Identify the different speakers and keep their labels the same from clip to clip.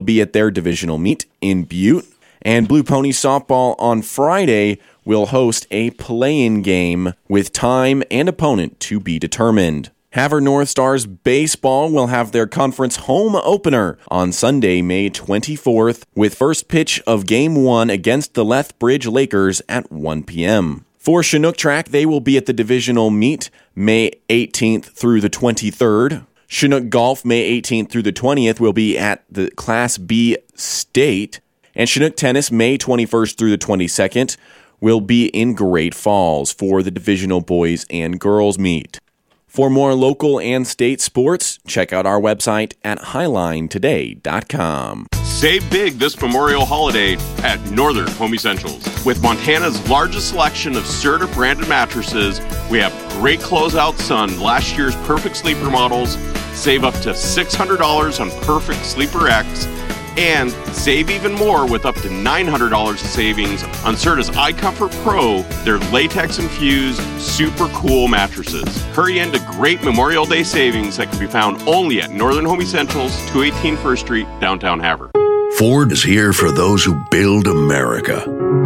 Speaker 1: be at their divisional meet in Butte. And Blue Pony Softball on Friday will host a play-in game with time and opponent to be determined. Havre North Stars Baseball will have their conference home opener on Sunday, May 24th, with first pitch of Game 1 against the Lethbridge Lakers at 1 p.m. For Chinook Track, they will be at the divisional meet May 18th through the 23rd. Chinook Golf, May 18th through the 20th, will be at the Class B State. And Chinook Tennis, May 21st through the 22nd, will be in Great Falls for the divisional boys and girls meet. For more local and state sports, check out our website at highlinetoday.com.
Speaker 2: Save big this Memorial holiday at Northern Home Essentials. With Montana's largest selection of Serta branded mattresses, we have great closeouts on last year's Perfect Sleeper models. Save up to $600 on Perfect Sleeper X. And save even more with up to $900 of savings on Serta's iComfort Pro, their latex-infused, super cool mattresses. Hurry into great Memorial Day savings that can be found only at Northern Home Essentials, 218 First Street, downtown Havre.
Speaker 3: Ford is here for those who build America.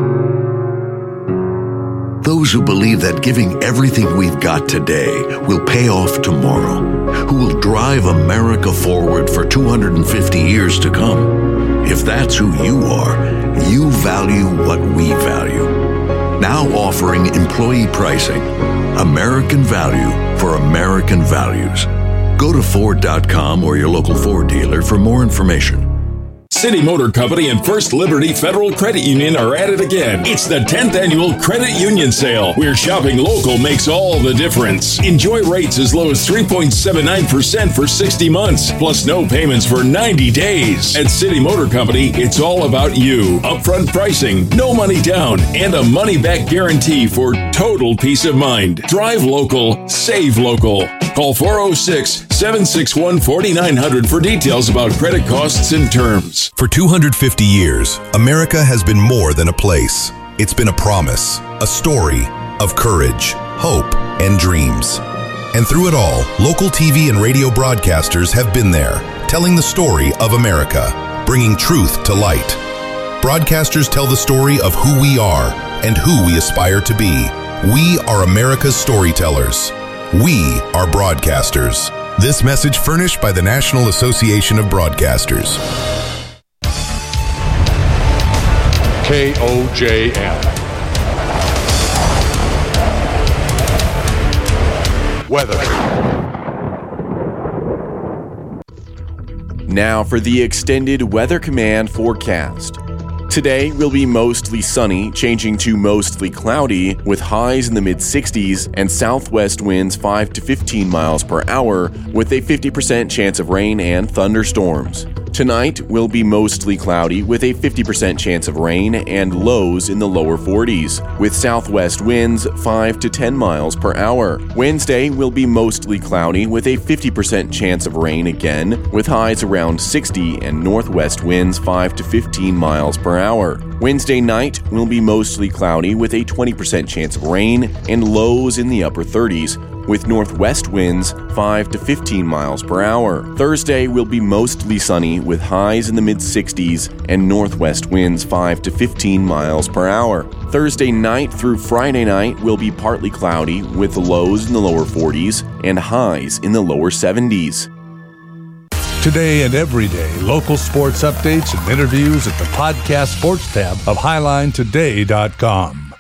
Speaker 3: Those who believe that giving everything we've got today will pay off tomorrow, who will drive America forward for 250 years to come. If that's who you are, you value what we value. Now offering employee pricing. American value for American values. Go to Ford.com or your local Ford dealer for more information.
Speaker 4: City Motor Company and First Liberty Federal Credit Union are at it again. It's the 10th annual Credit Union Sale, where shopping local makes all the difference. Enjoy rates as low as 3.79% for 60 months, plus no payments for 90 days. At City Motor Company, it's all about you. Upfront pricing, no money down, and a money-back guarantee for total peace of mind. Drive local, save local. Call 406-761-4900 for details about credit costs and terms.
Speaker 5: For 250 years, America has been more than a place. It's been a promise, a story of courage, hope, and dreams. And through it all, local TV and radio broadcasters have been there, telling the story of America, bringing truth to light. Broadcasters tell the story of who we are and who we aspire to be. We are America's storytellers. We are broadcasters. This message furnished by the National Association of Broadcasters.
Speaker 6: KOJM. Weather.
Speaker 1: Now for the extended Weather Command forecast. Today will be mostly sunny, changing to mostly cloudy, with highs in the mid-60s and southwest winds 5 to 15 miles per hour, with a 50% chance of rain and thunderstorms. Tonight will be mostly cloudy with a 50% chance of rain and lows in the lower 40s, with southwest winds 5 to 10 miles per hour. Wednesday will be mostly cloudy with a 50% chance of rain again, with highs around 60 and northwest winds 5 to 15 miles per hour. Wednesday night will be mostly cloudy with a 20% chance of rain and lows in the upper 30s, with northwest winds 5 to 15 miles per hour. Thursday will be mostly sunny with highs in the mid-60s and northwest winds 5 to 15 miles per hour. Thursday night through Friday night will be partly cloudy with lows in the lower 40s and highs in the lower 70s.
Speaker 6: Today and every day, local sports updates and interviews at the podcast sports tab of HighlineToday.com.